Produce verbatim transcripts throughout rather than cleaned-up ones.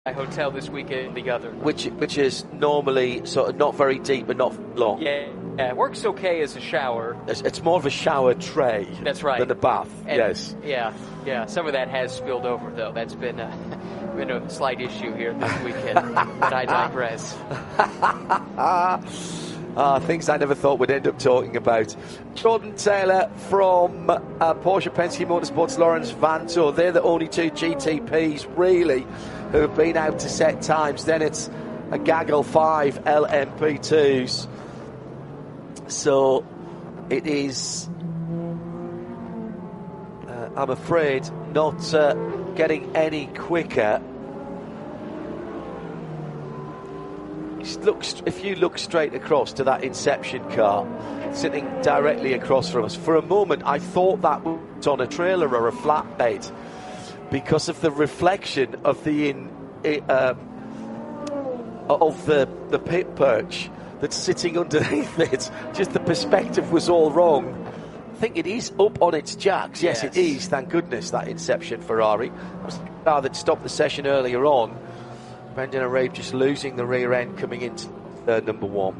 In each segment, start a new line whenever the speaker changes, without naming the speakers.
hotel this weekend, the other.
Which which is normally sort of not very deep but not long.
Yeah, yeah, it works okay as a shower.
It's, it's more of a shower tray.
That's right.
Than a bath.
And
yes.
Yeah, yeah. Some of that has spilled over, though. That's been a, been a slight issue here this weekend. But I digress.
Ah, things I never thought we'd end up talking about. Jordan Taylor from uh, Porsche Penske Motorsports, Lawrence Vanthoor. They're the only two G T Ps, really, who have been out to set times. Then it's a gaggle five L M P twos. So it is, uh, I'm afraid, not uh, getting any quicker. Look, if you look straight across to that Inception car sitting directly across from us, for a moment I thought that was on a trailer or a flatbed because of the reflection of the in uh, of the the pit perch that's sitting underneath it. Just the perspective was all wrong. I think it is up on its jacks. Yes, yes. It is. Thank goodness, that Inception Ferrari. That was the car that stopped the session earlier on. Brendan Arabe just losing the rear end coming into uh, number one.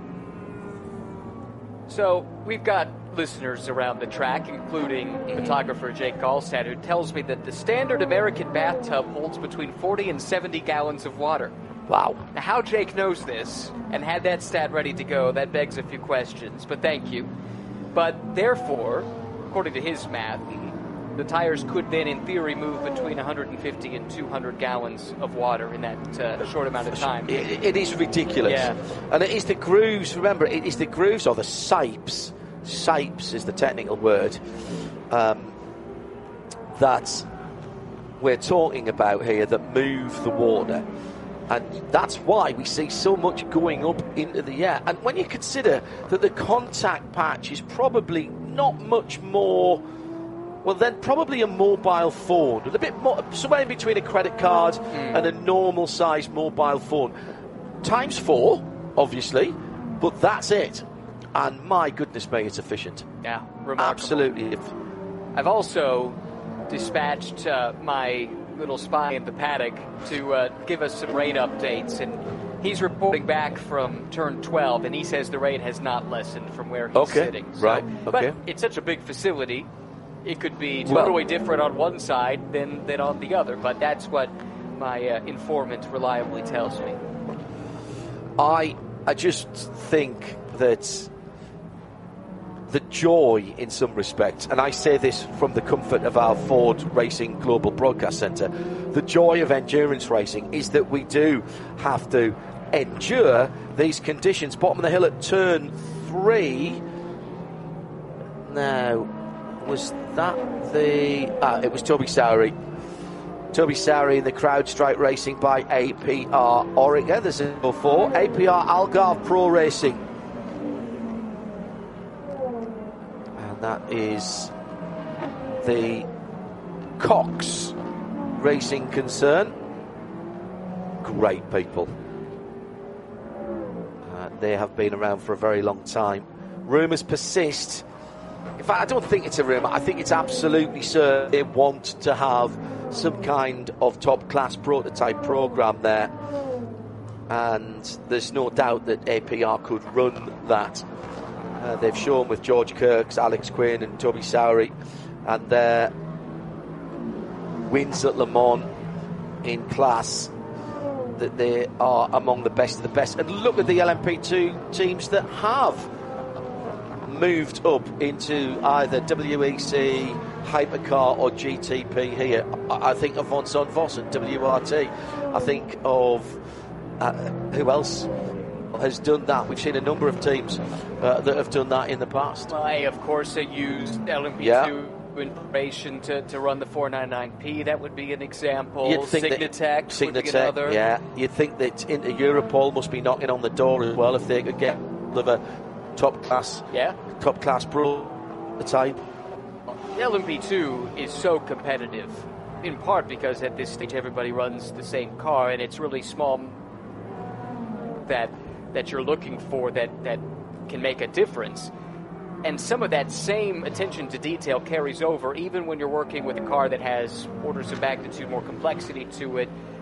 So we've got listeners around the track, including photographer Jake Gallstad, who tells me that the standard American bathtub holds between forty and seventy gallons of water.
Wow.
Now, how Jake knows this and had that stat ready to go, that begs a few questions, but thank you. But therefore, according to his math, the tires could then, in theory, move between one hundred fifty and two hundred gallons of water in that uh, short amount of time.
It, it is ridiculous.
Yeah.
And it is the grooves, remember, it is the grooves or the sipes, sipes is the technical word, um, that we're talking about here that move the water. And that's why we see so much going up into the air. And when you consider that the contact patch is probably not much more... Well, then probably a mobile phone, a bit more, somewhere in between a credit card mm. and a normal-sized mobile phone. Times four, obviously, but that's it. And my goodness me, it's efficient.
Yeah, remarkable.
Absolutely.
I've also dispatched uh, my little spy in the paddock to uh, give us some rain updates, and he's reporting back from turn twelve, and he says the rain has not lessened from where he's
okay.
sitting. So,
right, okay.
But it's such a big facility. It could be totally well, different on one side than, than on the other, but that's what my uh, informant reliably tells me.
I I just think that the joy in some respects, and I say this from the comfort of our Ford Racing Global Broadcast Centre, the joy of endurance racing is that we do have to endure these conditions. Bottom of the hill at turn three. Now, was that the... Ah, it was Toby Sowery. Toby Sowery in the CrowdStrike Racing by A P R Oregon. There's a four. A P R Algarve Pro Racing. And that is the Cox Racing concern. Great people. Uh, they have been around for a very long time. Rumours persist. In fact, I don't think it's a rumour. I think it's absolutely certain they want to have some kind of top-class prototype programme there. And there's no doubt that A P R could run that. Uh, they've shown with George Kirks, Alex Quinn and Toby Sowery and their wins at Le Mans in class that they are among the best of the best. And look at the L M P two teams that have moved up into either W E C, Hypercar or G T P here. I think of Von Son Voss and W R T. I think of uh, who else has done that. We've seen a number of teams uh, that have done that in the past.
Well, I, of course, they used L M P two yeah. information to, to run the four ninety-nine P. That would be an example. Signatech, that, Signatech would be another.
Yeah, you'd think that Inter Europol must be knocking on the door as well if they could get a top class,
yeah,
top class prototype.
The L M P two is so competitive, in part because at this stage everybody runs the same car, and it's really small that that you're looking for that that can make a difference. And some of that same attention to detail carries over even when you're working with a car that has orders of magnitude more complexity to it.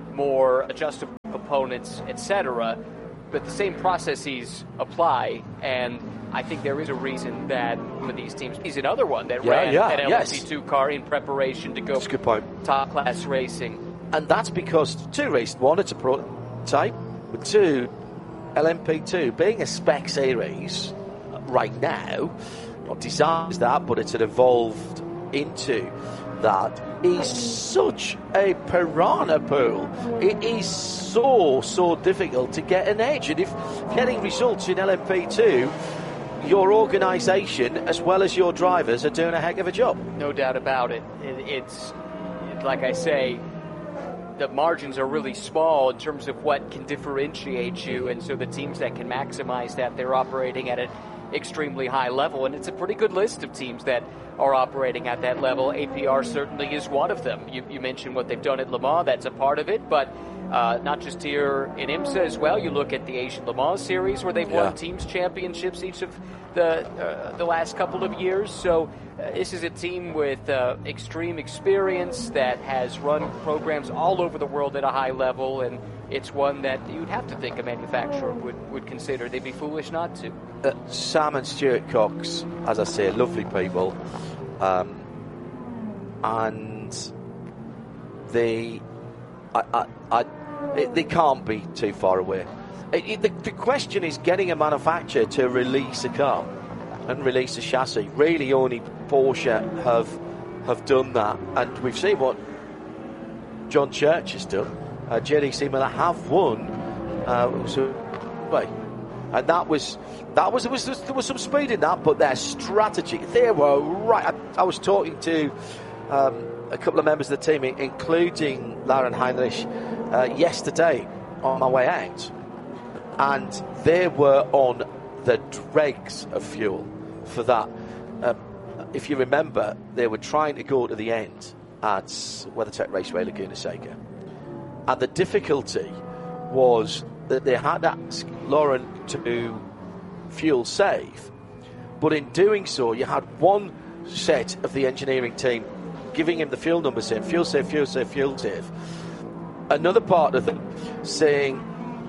more adjustable components, et cetera. But the same processes apply, and I think there is a reason that one of these teams is another one that
yeah,
ran
yeah,
an L M P two
yes.
car in preparation to go
That's a good point.
top class racing.
And that's because two reasons. One, it's a prototype. But two, L M P two being a spec series right now, not designed as that, but it's evolved into that, is such a piranha pool. It is so, so difficult to get an edge. And if getting results in L M P two, your organisation as well as your drivers are doing a heck of a job.
No doubt about it. it it's, like I say, the margins are really small in terms of what can differentiate you, and so the teams that can maximize that, they're operating at an extremely high level, and it's a pretty good list of teams that are operating at that level. A P R certainly is one of them. You, you mentioned what they've done at Le Mans, that's a part of it, but uh, not just here in IMSA as well. You look at the Asian Le Mans series where they've
yeah.
won teams championships each of the uh, the last couple of years, so uh, this is a team with uh, extreme experience that has run programs all over the world at a high level, and it's one that you'd have to think a manufacturer would, would consider. They'd be foolish not to.
Uh, Sam and Stuart Cox, as I say, lovely people, um, and they, I, I, I, it, they can't be too far away. It, it, the, the question is getting a manufacturer to release a car and release a chassis. Really, only Porsche have have done that, and we've seen what John Church has done. Uh, J D C Miller have won, uh, so, and that was that was, was there was some speed in that, but their strategy, they were right. I, I was talking to um, a couple of members of the team, including Lauren Heinrich, uh, yesterday on my way out, and they were on the dregs of fuel for that. Uh, if you remember, they were trying to go to the end at WeatherTech Raceway Laguna Seca. And the difficulty was that they had to ask Lauren to fuel save, but in doing so, you had one set of the engineering team giving him the fuel numbers saying fuel save, fuel save, fuel save. Another part of them saying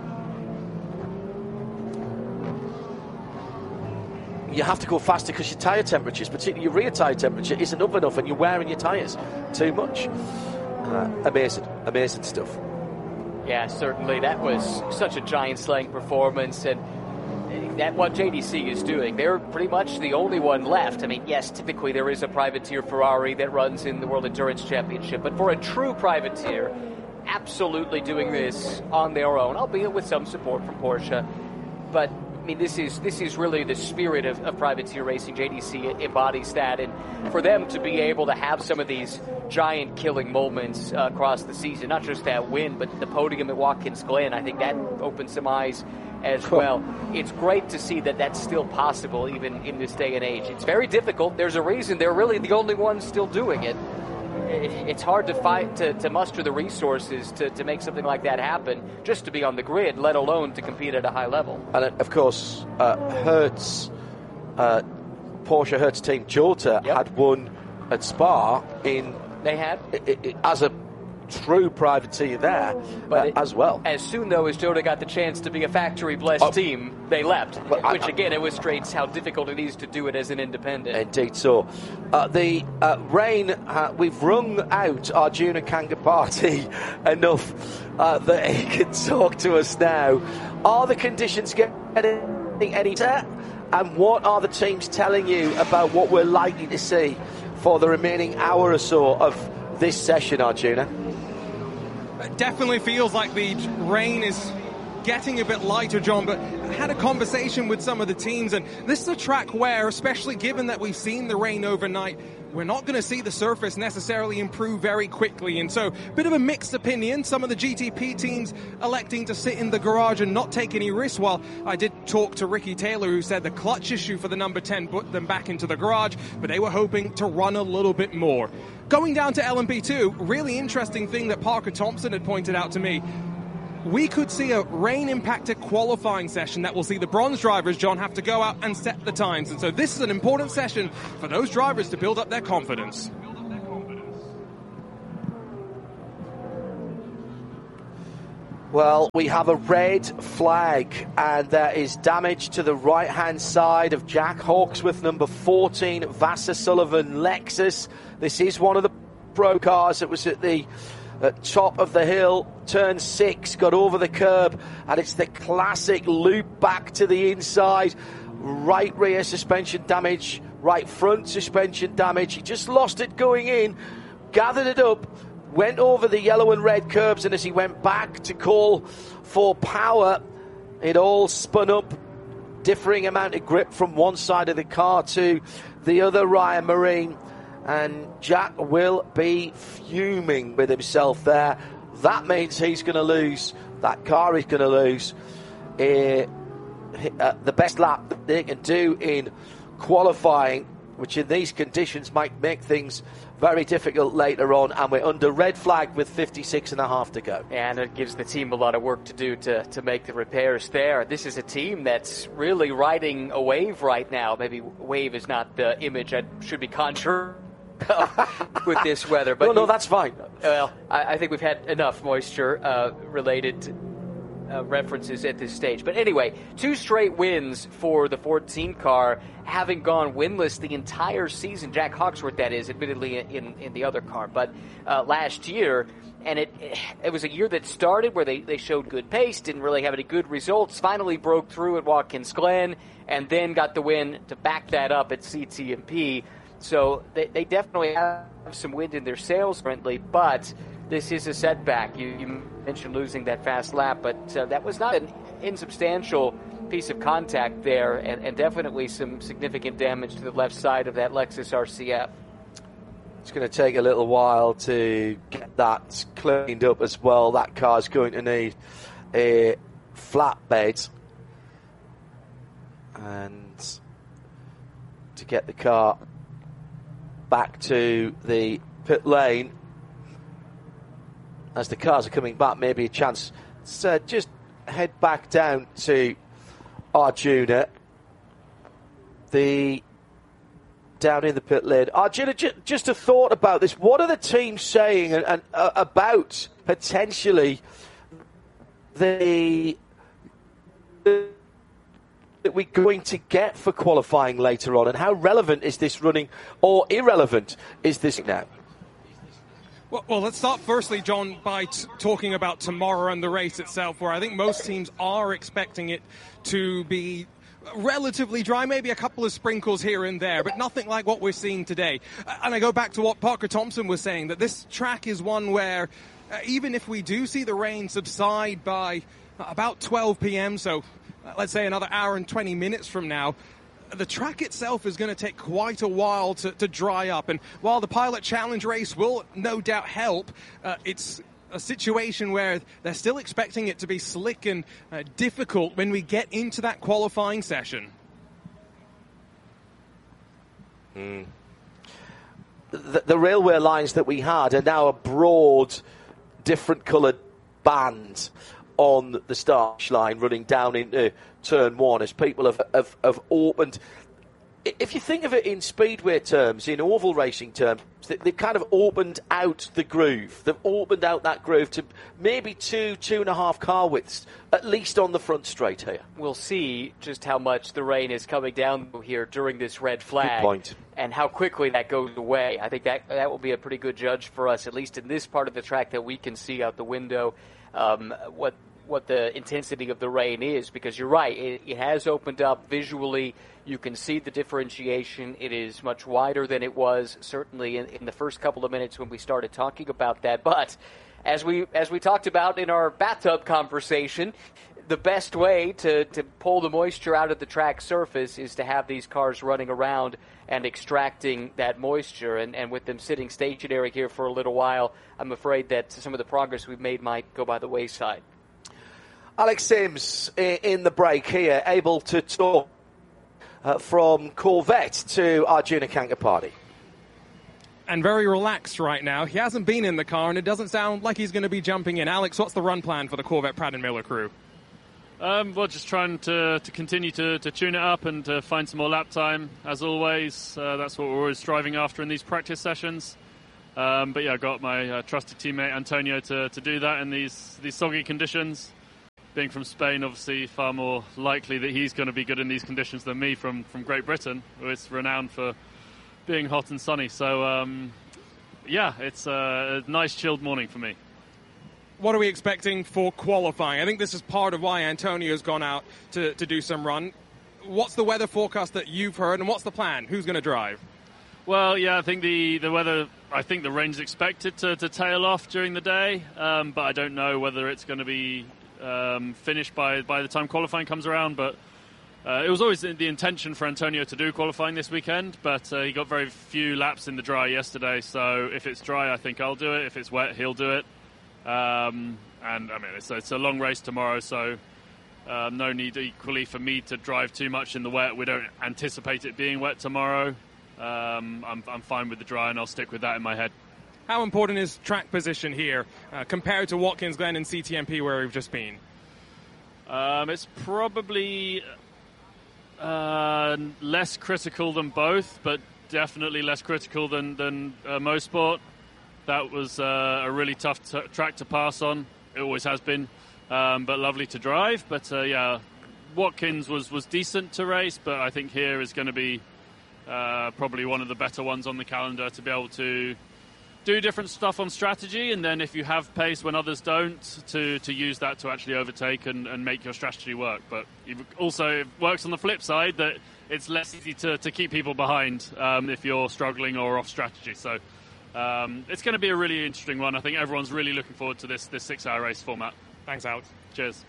you have to go faster because your tyre temperatures, particularly your rear tyre temperature, isn't up enough and you're wearing your tyres too much. Uh, amazing, amazing stuff.
Yeah, certainly. That was such a giant slaying performance, and that what J D C is doing, they're pretty much the only one left. I mean, yes, typically there is a privateer Ferrari that runs in the World Endurance Championship, but for a true privateer, absolutely doing this on their own, albeit with some support from Porsche. But I mean, this is this is really the spirit of, of privateer racing. J D C embodies that, and for them to be able to have some of these giant killing moments uh, across the season, not just that win, but the podium at Watkins Glen, I think that opened some eyes as well. It's great to see that that's still possible even in this day and age. It's very difficult. There's a reason they're really the only ones still doing it. It's hard to fight to, to muster the resources to, to make something like that happen, just to be on the grid, let alone to compete at a high level.
And of course, uh, Hertz, uh, Porsche Hertz team Jota yep. had won at Spa in
they had
it, it, as a true privateer there, but uh, it, as well.
As soon though as Jota got the chance to be a factory blessed oh, team, they left, which I, again illustrates how difficult it is to do it as an independent.
Indeed so. Uh, the uh, rain, uh, we've wrung out Arjuna Kangapati enough uh, that he can talk to us now. Are the conditions getting any better? And what are the teams telling you about what we're likely to see for the remaining hour or so of this session, Arjuna?
It definitely feels like the rain is getting a bit lighter, John, but I had a conversation with some of the teams, and this is a track where, especially given that we've seen the rain overnight, we're not going to see the surface necessarily improve very quickly. And so, a bit of a mixed opinion. Some of the G T P teams electing to sit in the garage and not take any risks. While I did talk to Ricky Taylor, who said the clutch issue for the number ten put them back into the garage, but they were hoping to run a little bit more. Going down to L M P two, really interesting thing that Parker Thompson had pointed out to me. We could see a rain-impacted qualifying session that will see the bronze drivers, John, have to go out and set the times. And so this is an important session for those drivers to build up their confidence.
Well, we have a red flag, and there is damage to the right-hand side of Jack Hawksworth, number fourteen, Vassar Sullivan Lexus. This is one of the pro cars that was at the uh, top of the hill, turn six, got over the curb, and it's the classic loop back to the inside. Right rear suspension damage, right front suspension damage. He just lost it going in, gathered it up, went over the yellow and red curbs, and as he went back to call for power, it all spun up, differing amount of grip from one side of the car to the other. Ryan Marine, and Jack will be fuming with himself there. That means he's going to lose. That car is going to lose uh, uh, the best lap that they can do in qualifying, which in these conditions might make things very difficult later on, and we're under red flag with fifty-six and a half to go.
And it gives the team a lot of work to do to, to make the repairs there. This is a team that's really riding a wave right now. Maybe wave is not the image that should be conjured with this weather. But
no, no, that's fine.
Well, I, I think we've had enough moisture uh, related to Uh, references at this stage. But anyway, two straight wins for the fourteen car, having gone winless the entire season. Jack Hawksworth, that is, admittedly in, in the other car, but uh, last year. And it it was a year that started where they, they showed good pace, didn't really have any good results, finally broke through at Watkins Glen, and then got the win to back that up at C T M P. So they, they definitely have some wind in their sails currently, but this is a setback. You, you mentioned losing that fast lap, but uh, that was not an insubstantial piece of contact there, and, and definitely some significant damage to the left side of that Lexus R C F.
It's going to take a little while to get that cleaned up as well. That car's going to need a flatbed, and to get the car back to the pit lane as the cars are coming back, maybe a chance. So just head back down to Arjuna, the down in the pit lane. Arjuna, ju- just a thought about this. What are the teams saying and, and uh, about potentially the that we're going to get for qualifying later on, and how relevant is this running, or irrelevant is this now?
Well, well, let's start firstly, John, by t- talking about tomorrow and the race itself, where I think most teams are expecting it to be relatively dry, maybe a couple of sprinkles here and there, but nothing like what we're seeing today. And I go back to what Parker Thompson was saying, that this track is one where uh, even if we do see the rain subside by about twelve p.m., so uh, let's say another hour and twenty minutes from now, the track itself is going to take quite a while to, to dry up. And while the Pilot Challenge race will no doubt help, uh, it's a situation where they're still expecting it to be slick and uh, difficult when we get into that qualifying session.
Mm. The, the railway lines that we had are now a broad, different coloured band on the start line running down into turn one as people have, have, have opened. If you think of it in speedway terms, in oval racing terms, they've kind of opened out the groove. They've opened out that groove to maybe two, two and a half car widths, at least on the front straight here.
We'll see just how much the rain is coming down here during this red flag.
Good point.
And how quickly that goes away. I think that that will be a pretty good judge for us, at least in this part of the track that we can see out the window, um, what what the intensity of the rain is, because you're right, it, it has opened up visually. You can see the differentiation. It is much wider than it was certainly in, in the first couple of minutes when we started talking about that. But as we as we talked about in our bathtub conversation, the best way to, to pull the moisture out of the track surface is to have these cars running around and extracting that moisture. And, and with them sitting stationary here for a little while, I'm afraid that some of the progress we've made might go by the wayside.
Alex Sims in the break here, able to talk uh, from Corvette to Arjuna Kankapati.
And very relaxed right now. He hasn't been in the car, and it doesn't sound like he's going to be jumping in. Alex, what's the run plan for the Corvette Pratt and Miller crew?
Um, well, just trying to, to continue to, to tune it up and to find some more lap time, as always. Uh, that's what we're always striving after in these practice sessions. Um, but yeah, I got my uh, trusted teammate Antonio to, to do that in these these soggy conditions. Being from Spain, obviously far more likely that he's going to be good in these conditions than me from, from Great Britain, who is renowned for being hot and sunny. So, um, yeah, it's a nice chilled morning for me.
What are we expecting for qualifying? I think this is part of why Antonio's gone out to, to do some run. What's the weather forecast that you've heard, and what's the plan? Who's going to drive?
Well, yeah, I think the, the weather, I think the rain's expected to, to tail off during the day, um, but I don't know whether it's going to be um, finished by, by the time qualifying comes around. But uh, it was always the intention for Antonio to do qualifying this weekend, but uh, he got very few laps in the dry yesterday, so if it's dry, I think I'll do it. If it's wet, he'll do it. Um, and, I mean, it's, it's a long race tomorrow, so uh, no need equally for me to drive too much in the wet. We don't anticipate it being wet tomorrow. Um, I'm, I'm fine with the dry, and I'll stick with that in my head.
How important is track position here uh, compared to Watkins Glen and C T M P where we've just been?
Um, it's probably uh, less critical than both, but definitely less critical than, than uh, Mosport. That was uh, a really tough t- track to pass on. It always has been, um, but lovely to drive. But uh, yeah, Watkins was, was decent to race, but I think here is going to be Uh, probably one of the better ones on the calendar to be able to do different stuff on strategy, and then if you have pace when others don't, to, to use that to actually overtake and, and make your strategy work. But it also works on the flip side that it's less easy to, to keep people behind um, if you're struggling or off strategy. So um, it's going to be a really interesting one. I think everyone's really looking forward to this, this six-hour race format.
Thanks, Alex.
Cheers.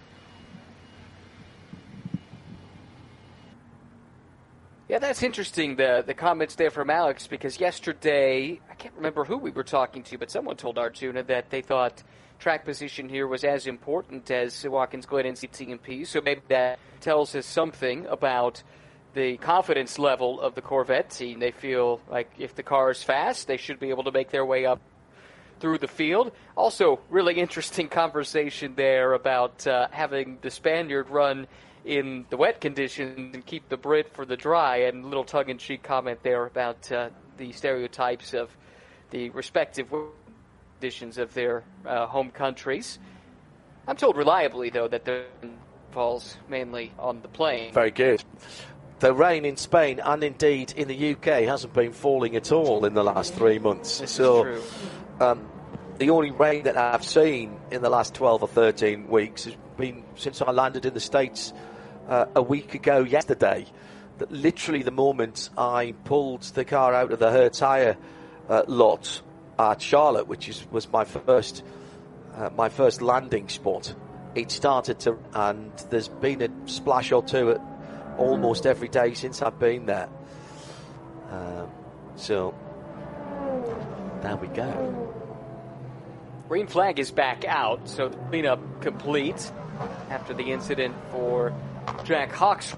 Yeah, that's interesting, the the comments there from Alex, because yesterday, I can't remember who we were talking to, but someone told Arjuna that they thought track position here was as important as Watkins Glen and C T M P, so maybe that tells us something about the confidence level of the Corvette team. They feel like if the car is fast, they should be able to make their way up through the field. Also, really interesting conversation there about uh, having the Spaniard run in the wet conditions and keep the Brit for the dry, and a little tongue-in-cheek comment there about uh, the stereotypes of the respective conditions of their uh, home countries. I'm told reliably, though, that the rain falls mainly on the plain.
Very good. The rain in Spain and indeed in the U K hasn't been falling at all in the last three months.
This
so,
is true.
Um, the only rain that I've seen in the last twelve or thirteen weeks has been since I landed in the States uh, a week ago yesterday. That literally the moment I pulled the car out of the Her Tyre uh, lot at Charlotte, which is, was my first uh, my first landing spot, it started to, and there's been a splash or two at almost every day since I've been there. Um, so there we go.
Green flag is back out, so the cleanup complete after the incident for Jack Hawksworth.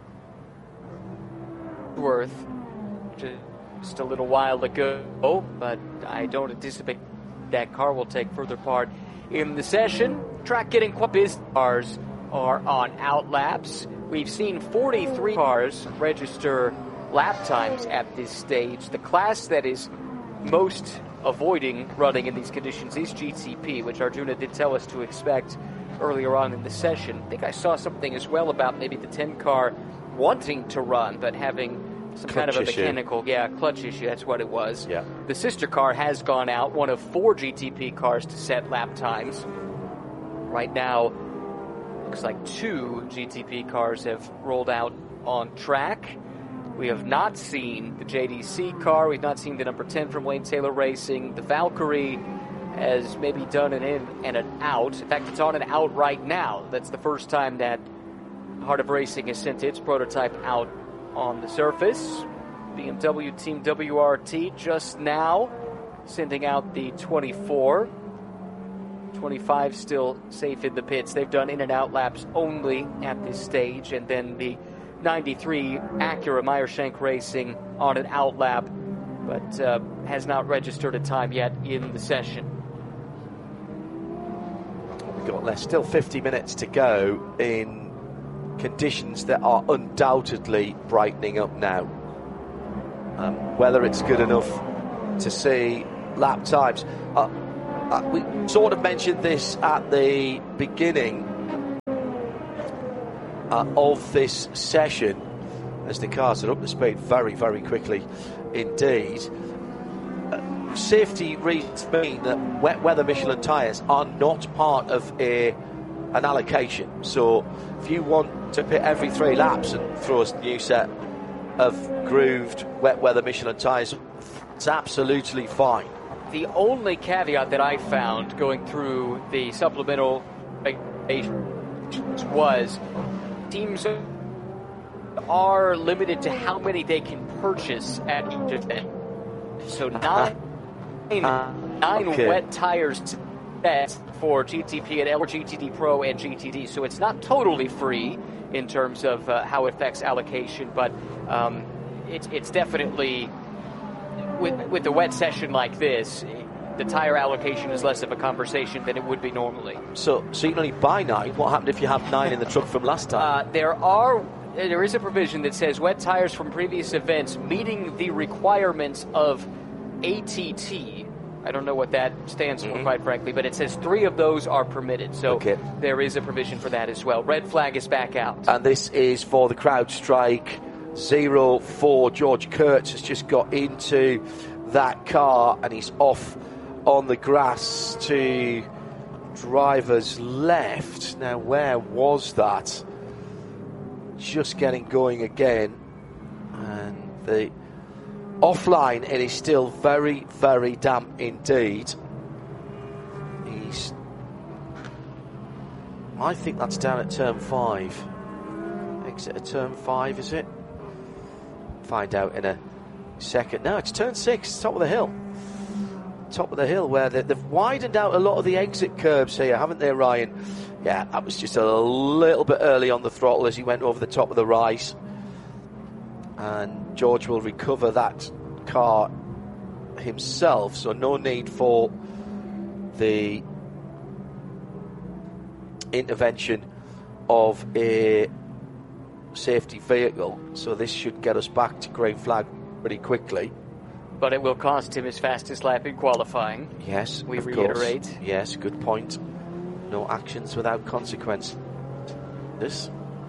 Just a little while ago, but I don't anticipate that car will take further part in the session. Track getting quite busy. Cars are on out laps. We've seen forty-three cars register lap times at this stage. The class that is most avoiding running in these conditions is G T P, which Arjuna did tell us to expect earlier on in the session. I think I saw something as well about maybe the ten car wanting to run, but having some
clutch
kind of a
issue.
mechanical, yeah, clutch issue. That's what it was.
Yeah.
The sister car has gone out, one of four G T P cars to set lap times. Right now, looks like two G T P cars have rolled out on track. We have not seen the J D C car. We've not seen the number ten from Wayne Taylor Racing. The Valkyrie has maybe done an in and an out. In fact, it's on an out right now. That's the first time that Heart of Racing has sent its prototype out on the surface. B M W Team W R T just now sending out the twenty-four. twenty-five still safe in the pits. They've done in and out laps only at this stage. And then the ninety-three Acura Meyershank Racing on an out lap, but uh, has not registered a time yet in the session.
We've got less, still fifty minutes to go in conditions that are undoubtedly brightening up now. Um, whether it's good enough to see lap times. Uh, uh, we sort of mentioned this at the beginning uh, of this session, as the cars are up to speed very, very quickly indeed. Uh, safety reads mean that wet weather Michelin tyres are not part of a an allocation. So if you want to pit every three laps and throw a new set of grooved wet weather Michelin tyres, it's absolutely fine.
The only caveat that I found going through the supplemental regulations was teams are limited to how many they can purchase at each event. So nine, uh, nine
okay.
wet tires set for G T P and L G T D Pro and G T D. So it's not totally free in terms of uh, how it affects allocation, but um, it's it's definitely with with the wet session like this, the tire allocation is less of a conversation than it would be normally.
So, so you can only buy nine. What happened if you have nine in the truck from last time?
Uh, there are there is a provision that says wet tires from previous events meeting the requirements of A T T. I don't know what that stands mm-hmm. for, quite frankly, but it says three of those are permitted. So
okay.
there is a provision for that as well. Red flag is back out.
And this is for the CrowdStrike zero four. George Kurtz has just got into that car and he's off on the grass to driver's left. Now, where was that? Just getting going again. And the offline, it is still very, very damp indeed. He's... I think that's down at turn five. Exit at turn five, is it? Find out in a second. No, it's turn six, top of the hill. Top of the hill, where they, they've widened out a lot of the exit curbs here, haven't they, Ryan? Yeah, that was just a little bit early on the throttle as he went over the top of the rise. And George will recover that car himself, so no need for the intervention of a safety vehicle. So this should get us back to green flag pretty quickly.
But it will cost him his fastest lap in qualifying.
Yes,
we
of
reiterate.
Course. Yes, good point. No actions without consequence. This.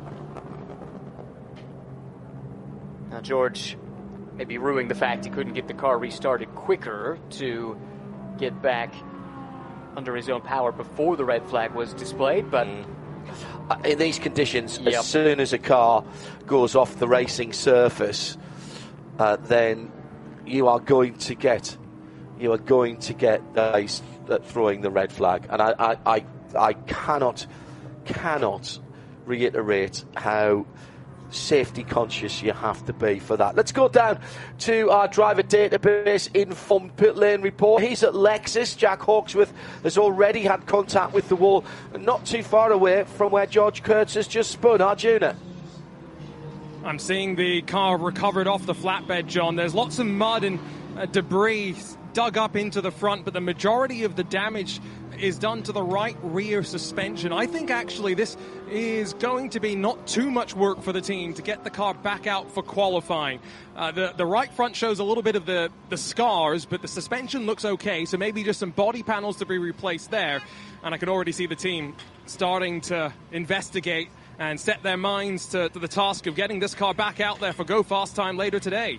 Now, George may be ruining the fact he couldn't get the car restarted quicker to get back under his own power before the red flag was displayed, but...
Mm. In these conditions,
yep.
as soon as a car goes off the racing surface, uh, then you are going to get you are going to get guys throwing the red flag, and I, I, I, I cannot cannot reiterate how safety conscious you have to be for that. Let's go down to our driver database informed pit lane report. He's at Lexus. Jack Hawksworth has already had contact with the wall, not too far away from where George Kurtz has just spun. Arjuna.
I'm seeing the car recovered off the flatbed, John. There's lots of mud and uh, debris dug up into the front, but the majority of the damage is done to the right rear suspension. I think actually this is going to be not too much work for the team to get the car back out for qualifying. Uh, the, the right front shows a little bit of the, the scars, but the suspension looks okay, so maybe just some body panels to be replaced there. And I can already see the team starting to investigate and set their minds to, to the task of getting this car back out there for Go Fast time later today.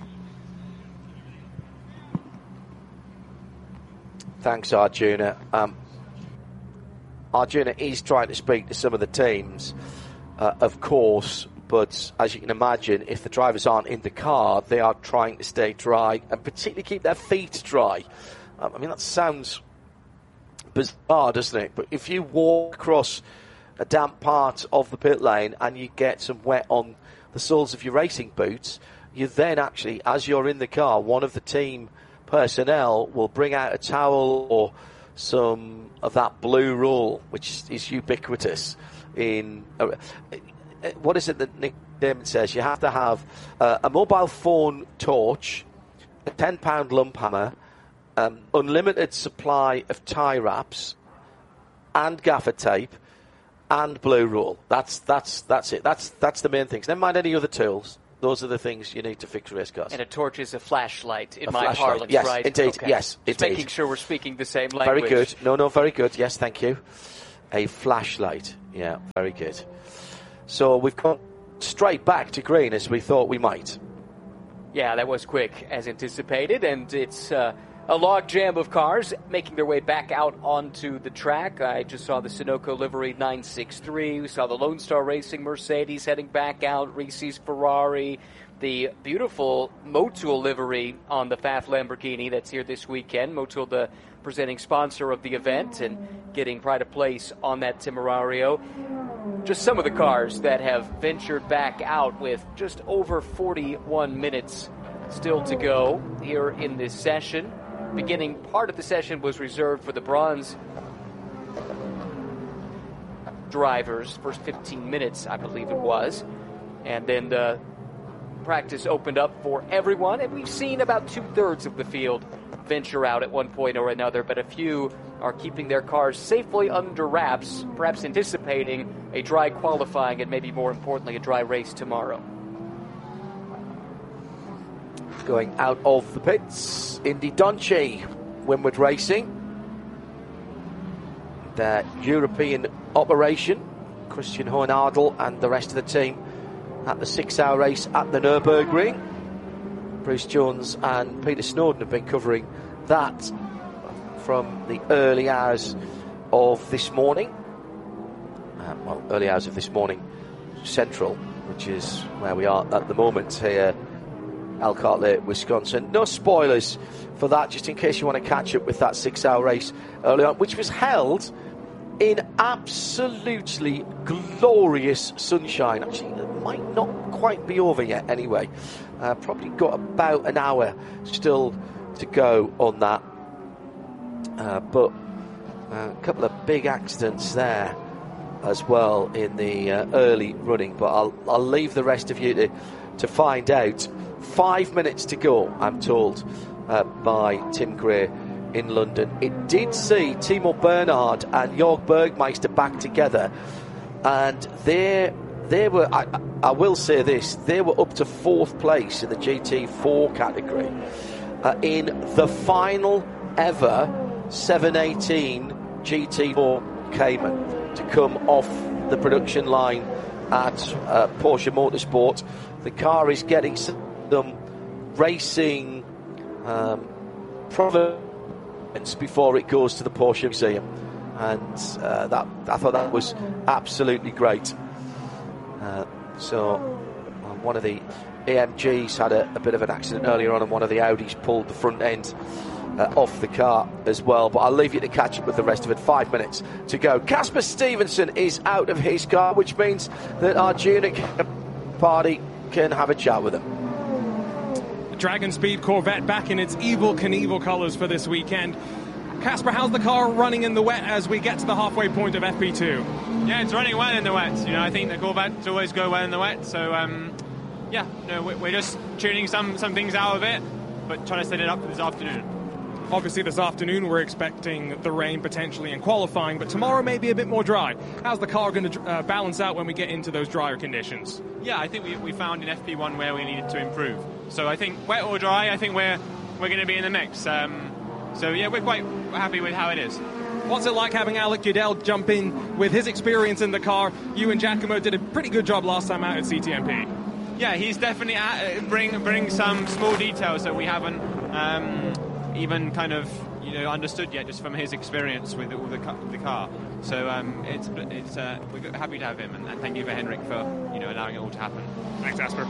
Thanks, Arjuna. Um, Arjuna is trying to speak to some of the teams, uh, of course, but as you can imagine, if the drivers aren't in the car, they are trying to stay dry and particularly keep their feet dry. Um, I mean, that sounds bizarre, doesn't it? But if you walk across a damp part of the pit lane and you get some wet on the soles of your racing boots, you then actually, as you're in the car, one of the team personnel will bring out a towel or some of that blue roll, which is ubiquitous in uh, what is it that Nick Damon says? You have to have uh, a mobile phone torch, a ten pound lump hammer, um, unlimited supply of tie wraps, and gaffer tape, and blue roll. That's that's that's it. That's that's the main things. Never mind any other tools. Those are the things you need to fix race cars.
And a torch is a flashlight in
a
my
flashlight.
parlance,
yes,
right?
Indeed,
okay.
yes,
Just
indeed.
making sure we're speaking the same language.
Very good. No, no, very good. Yes, thank you. A flashlight. Yeah, very good. So we've gone straight back to green as we thought we might.
Yeah, that was quick as anticipated, and it's uh, a log jam of cars making their way back out onto the track. I just saw the Sunoco livery nine six three. We saw the Lone Star Racing Mercedes heading back out, Ricci's Ferrari, the beautiful Motul livery on the F A F Lamborghini that's here this weekend. Motul, the presenting sponsor of the event, and getting pride of place on that Temerario. Just some of the cars that have ventured back out with just over forty-one minutes still to go here in this session. Beginning part of the session was reserved for the bronze drivers, first fifteen minutes, I believe it was. And then the practice opened up for everyone, and we've seen about two-thirds of the field venture out at one point or another, but a few are keeping their cars safely under wraps, perhaps anticipating a dry qualifying and maybe more importantly a dry race tomorrow.
Going out of the pits, Indy Doncey, Winward Racing. Their European operation, Christian Hohenadel and the rest of the team at the six-hour race at the Nürburgring. Bruce Jones and Peter Snowden have been covering that from the early hours of this morning. Uh, well, early hours of this morning Central, which is where we are at the moment here, Elkhart Lake, Wisconsin. No spoilers for that, just in case you want to catch up with that six-hour race early on, which was held in absolutely glorious sunshine. Actually, it might not quite be over yet anyway. Uh, probably got about an hour still to go on that. Uh, but uh, a couple of big accidents there as well in the uh, early running. But I'll, I'll leave the rest of you to, to find out. Five minutes to go, I'm told, uh, by Tim Gray in London. It did see Timo Bernhard and Jörg Bergmeister back together, and they they were, I, I will say this, they were up to fourth place in the G T four category uh, in the final ever seven eighteen G T four Cayman to come off the production line at uh, Porsche Motorsport. The car is getting some racing um, provenance before it goes to the Porsche Museum, and uh, that I thought that was absolutely great. Uh, so um, one of the A M Gs had a, a bit of an accident earlier on, and one of the Audis pulled the front end uh, off the car as well. But I'll leave you to catch up with the rest of it. Five minutes to go. Casper Stevenson is out of his car, which means that our Munich party can have a chat with him.
Dragon Speed Corvette back in its Evel Knievel colours for this weekend. Casper, how's the car running in the wet as we get to the halfway point of F P two?
Yeah, it's running well in the wet. You know, I think the Corvettes always go well in the wet. So, um, yeah, no, we're just tuning some, some things out of it, but trying to set it up for this afternoon.
Obviously, this afternoon we're expecting the rain potentially in qualifying, but tomorrow may be a bit more dry. How's the car going to uh, balance out when we get into those drier conditions?
Yeah, I think we, we found in F P one where we needed to improve. So I think wet or dry, I think we're we're going to be in the mix. Um, so yeah, we're quite happy with how it is.
What's it like having Alec Udell jump in with his experience in the car? You and Giacomo did a pretty good job last time out at C T M P.
Yeah, he's definitely at, bring bring some small details that we haven't um, even kind of you know understood yet, just from his experience with all the the car. So um, it's it's uh, we're happy to have him, and, and thank you for Henrik for you know allowing it all to happen.
Thanks, Asper.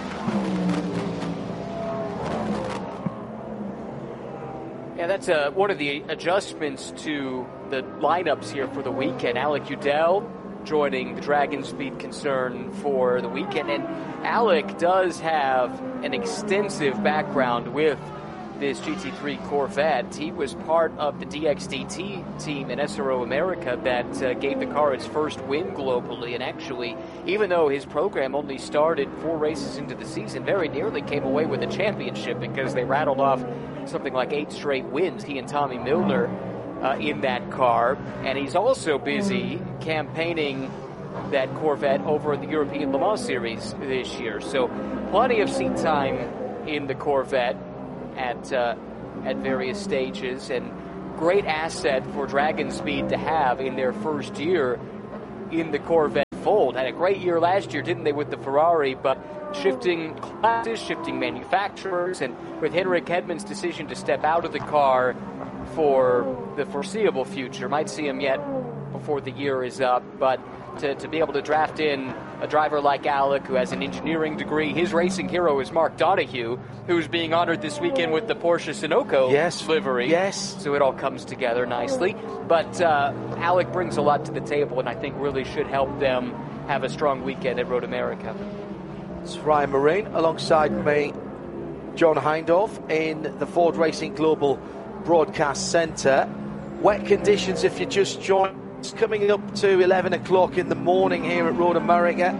Yeah, that's uh, one of the adjustments to the lineups here for the weekend. Alec Udell joining the Dragon Speed concern for the weekend. And Alec does have an extensive background with this G T three Corvette. He was part of the D X D T team in S R O America that uh, gave the car its first win globally. And actually, even though his program only started four races into the season, very nearly came away with a championship because they rattled off something like eight straight wins, he and Tommy Milner uh, in that car. And he's also busy campaigning that Corvette over the European Le Mans Series this year. So plenty of seat time in the Corvette at uh, at various stages, and great asset for Dragon Speed to have in their first year in the Corvette fold. Had a great year last year, didn't they, with the Ferrari, but shifting classes, shifting manufacturers, and with Henrik Hedman's decision to step out of the car for the foreseeable future, might see him yet before the year is up, but to, to be able to draft in a driver like Alec, who has an engineering degree. His racing hero is Mark Donohue, who's being honored this weekend with the Porsche Sunoco
yes.
livery.
Yes.
So it all comes together nicely. But uh, Alec brings a lot to the table, and I think really should help them have a strong weekend at Road America.
It's Ryan Marine alongside me, John Hindhaugh, in the Ford Racing Global Broadcast Centre. Wet conditions if you just joined. It's coming up to eleven o'clock in the morning here at Road America.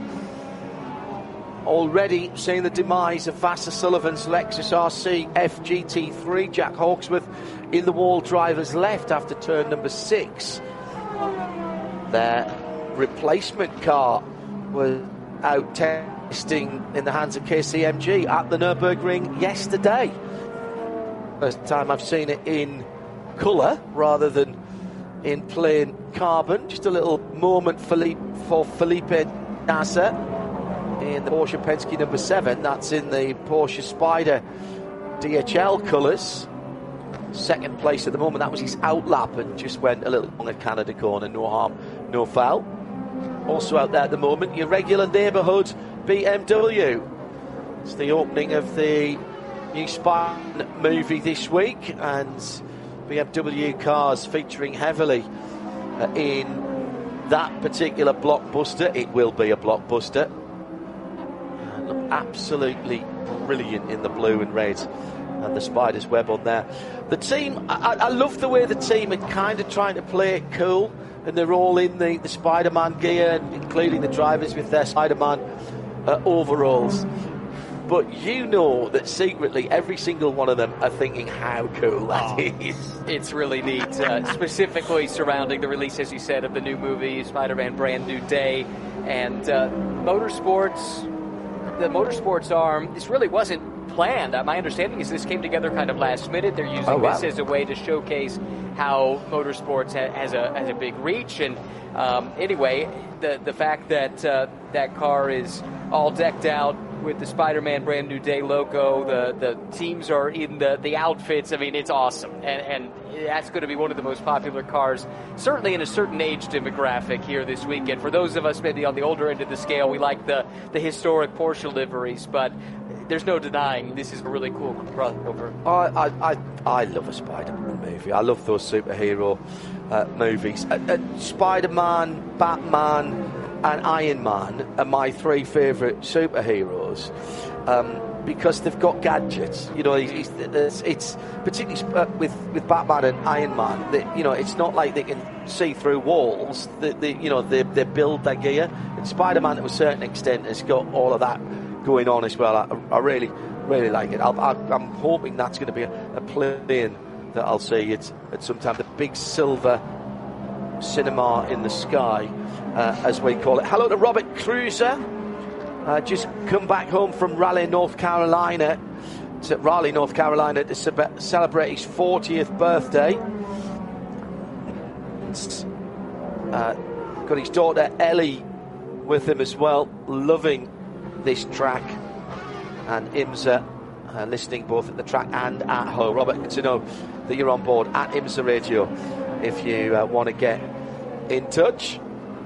Already seeing the demise of Vassar Sullivan's Lexus R C F G T three. Jack Hawksworth in the wall, driver's left after turn number six. Their replacement car was out testing in the hands of K C M G at the Nürburgring yesterday. First time I've seen it in colour rather than in plain carbon. Just a little moment for Felipe Nasser in the Porsche Penske number seven. That's in the Porsche Spider D H L colours. Second place at the moment. That was his outlap and just went a little on a Canada corner. No harm, no foul. Also out there at the moment, your regular neighbourhood B M W. It's the opening of the new Spider movie this week, and B M W cars featuring heavily uh, in that particular blockbuster. It will be a blockbuster. Uh, look absolutely brilliant in the blue and red, and the spider's web on there. The team, I, I love the way the team are kind of trying to play it cool, and they're all in the, the Spider-Man gear, including the drivers with their Spider-Man uh, overalls. But you know that secretly every single one of them are thinking how cool that oh, is.
It's really neat, uh, specifically surrounding the release, as you said, of the new movie, Spider-Man Brand New Day. And uh, motorsports, the motorsports arm, this really wasn't planned. Uh, my understanding is this came together kind of last minute. They're using oh, wow. this as a way to showcase how motorsports ha- has, a, has a big reach. And um, anyway, the, the fact that uh, that car is all decked out with the Spider-Man Brand New Day logo, the, the teams are in the, the outfits. I mean, it's awesome. And, and that's going to be one of the most popular cars, certainly in a certain age demographic here this weekend. For those of us maybe on the older end of the scale, we like the, the historic Porsche liveries, but there's no denying this is a really cool crossover.
I, I, I, I love a Spider-Man movie. I love those superhero uh, movies. Uh, uh, Spider-Man, Batman, and Iron Man are my three favourite superheroes um, because they've got gadgets. You know, it's, it's, it's particularly with with Batman and Iron Man. They, you know, it's not like they can see through walls. They, they you know, they they build their gear. And Spider-Man, to a certain extent, has got all of that going on as well. I, I really, really like it. I'll, I'll, I'm hoping that's going to be a, a plane that I'll see it at some time. The big silver cinema in the sky. Uh, as we call it. Hello to Robert Cruiser. Uh, just come back home from Raleigh, North Carolina, to Raleigh, North Carolina, to ce- celebrate his fortieth birthday. Uh, got his daughter Ellie with him as well, loving this track. And IMSA uh, listening both at the track and at home. Robert, good to know that you're on board at IMSA Radio if you uh, want to get in touch.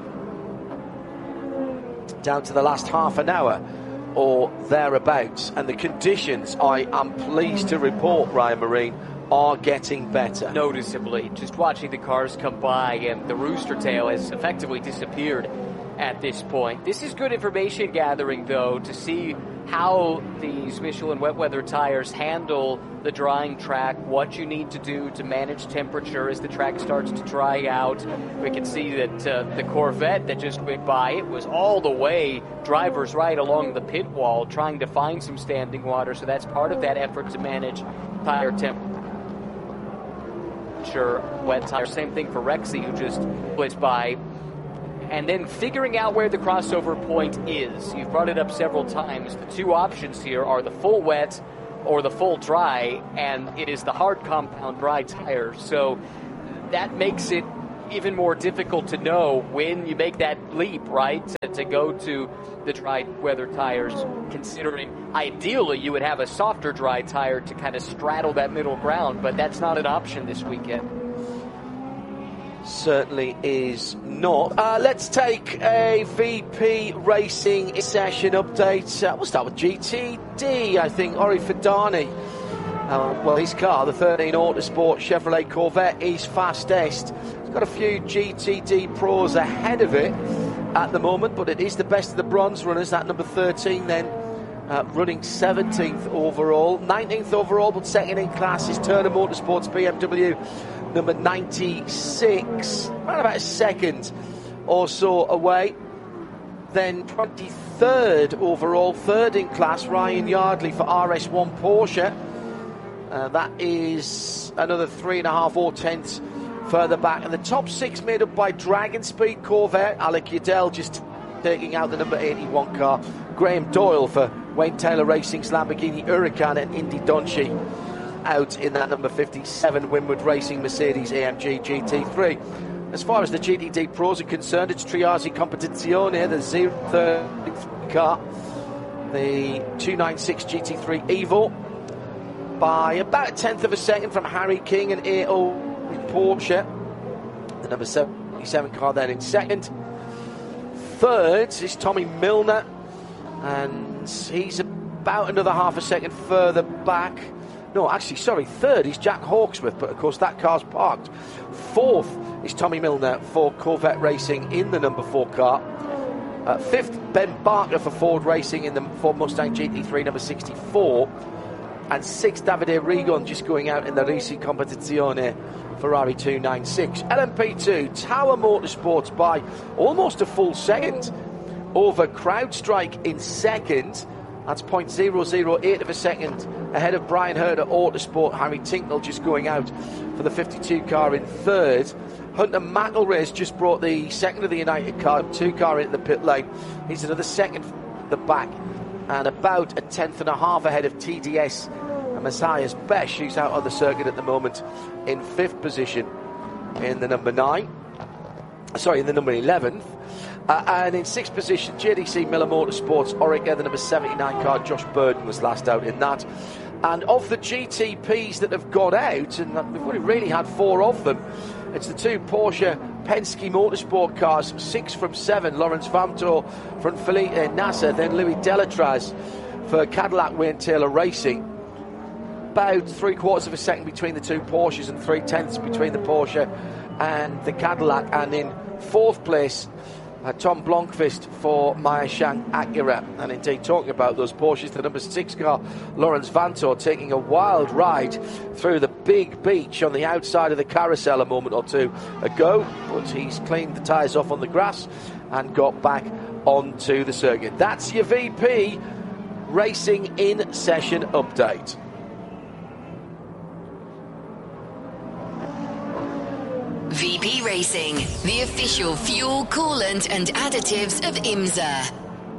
Down to the last half an hour or thereabouts, and the conditions, I am pleased to report, Ryan Marine, are getting better.
Noticeably, just watching the cars come by, and the rooster tail has effectively disappeared at this point. This is good information gathering, though, to see how these Michelin wet weather tires handle the drying track, what you need to do to manage temperature as the track starts to dry out. We can see that uh, the Corvette that just went by, it was all the way drivers right along the pit wall trying to find some standing water, so that's part of that effort to manage tire temperature. Wet tire. Same thing for Rexy, who just blitzed by. and then figuring out where the crossover point is. You've brought it up several times. The two options here are the full wet or the full dry, and it is the hard compound dry tire. So that makes it even more difficult to know when you make that leap, right, to, to go to the dry weather tires, considering ideally you would have a softer dry tire to kind of straddle that middle ground, but that's not an option this weekend.
Certainly is not. Uh, let's take a V P Racing session update. Uh, we'll start with G T D, I think. Ori Fidani. Uh, well, his car, the thirteen Autosport Chevrolet Corvette, is fastest. It's got a few G T D pros ahead of it at the moment, but it is the best of the bronze runners. That number thirteen then uh, running seventeenth overall. nineteenth overall, but second in class is Turner Motorsports B M W number ninety-six. Around about a second or so away. Then twenty-third overall, third in class, Ryan Yardley for R S one Porsche. Uh, that is another three and a half or tenths further back. And the top six made up by Dragon Speed Corvette, Alec Udell just taking out the number eighty-one car, Graham Doyle for Wayne Taylor Racing's Lamborghini Huracan, and Indy Donchi out in that number fifty-seven Winward Racing Mercedes A M G G T three. As far as the G T D pros are concerned, it's Triazi Competizione, the zero thirty car, the two ninety-six G T three Evo, by about a tenth of a second from Harry King and A O Porsche. The number seventy-seven car then in second. Third is Tommy Milner, and he's about another half a second further back. No, actually, sorry, third is Jack Hawksworth, but of course that car's parked. Fourth is Tommy Milner for Corvette Racing in the number four car. Uh, fifth, Ben Barker for Ford Racing in the Ford Mustang G T three number sixty-four. And sixth, Davide Rigon just going out in the Risi Competizione Ferrari two ninety-six. L M P two, Tower Motorsports by almost a full second over CrowdStrike in second. That's zero point zero zero eight of a second ahead of Brian Herder Autosport. Harry Tinknell just going out for the fifty-two car in third. Hunter McElroy's just brought the second of the United car, two car into the pit lane. He's another second the back, and about a tenth and a half ahead of T D S and Matthias Besch, who's out on the circuit at the moment in fifth position in the number nine. Sorry, in the number eleventh. Uh, and in sixth position, J D C Miller Motorsports, Orica, the number seventy-nine car. Josh Burden was last out in that. And of the G T Ps that have got out, and we've only really had four of them, it's the two Porsche Penske Motorsport cars, six from seven. Lawrence Vamtor from Felipe Nasser, then Louis Delatraz for Cadillac Wayne Taylor Racing. About three quarters of a second between the two Porsches and three tenths between the Porsche and the Cadillac. And in fourth place, Uh, Tom Blomqvist for Meyer-Shank Acura. And indeed, talking about those Porsches, the number six car, Lawrence Vanthoor, taking a wild ride through the big beach on the outside of the carousel a moment or two ago, but he's cleaned the tyres off on the grass and got back onto the circuit. That's your V P Racing in session update.
V P Racing, the official fuel, coolant and additives of IMSA.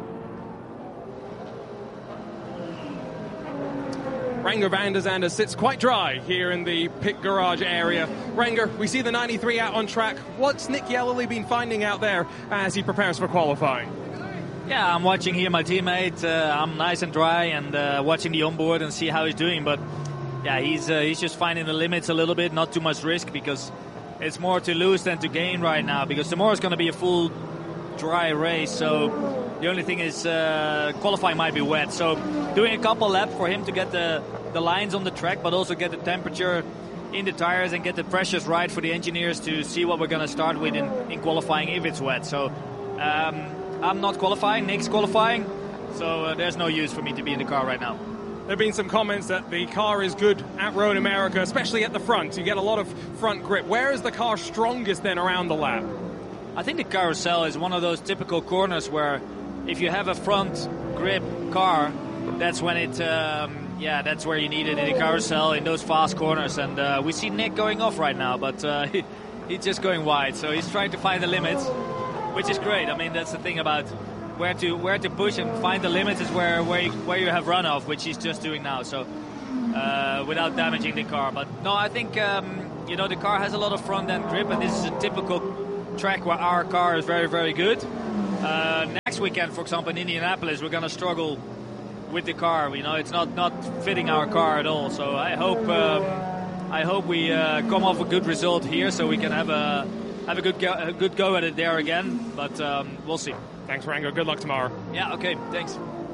Renger van der Zande sits quite dry here in the pit garage area. Renger, we see the ninety-three out on track. What's Nick Yellerly been finding out there as he prepares for qualifying?
Yeah, I'm watching here my teammate. Uh, I'm nice and dry and uh, watching the onboard and see how he's doing. But yeah, he's uh, he's just finding the limits a little bit, not too much risk, because it's more to lose than to gain right now, because tomorrow is going to be a full dry race. So the only thing is uh, qualifying might be wet. So doing a couple laps for him to get the, the lines on the track, but also get the temperature in the tires and get the pressures right for the engineers to see what we're going to start with in, in qualifying if it's wet. So um, I'm not qualifying, Nick's qualifying, so uh, there's no use for me to be in the car right now.
There have been some comments that the car is good at Road America, especially at the front. You get a lot of front grip. Where is the car strongest then around the lap?
I think the carousel is one of those typical corners where if you have a front grip car, that's when it, um, yeah, that's where you need it, in the carousel, in those fast corners. And uh, we see Nick going off right now, but uh, he, he's just going wide. So he's trying to find the limits. which is great. I mean, that's the thing about where to where to push and find the limits is where where you, where you have runoff, which he's just doing now. So uh, without damaging the car. But no, I think um, you know the car has a lot of front end grip, and this is a typical track where our car is very very good. Uh, next weekend, for example, in Indianapolis, we're going to struggle with the car. You know, it's not not fitting our car at all. So I hope um, I hope we uh, come off a good result here, so we can have a have a good go, a good go at it there again. But um, we'll see.
Thanks, Rango. Good luck tomorrow.
Yeah. Okay. Thanks.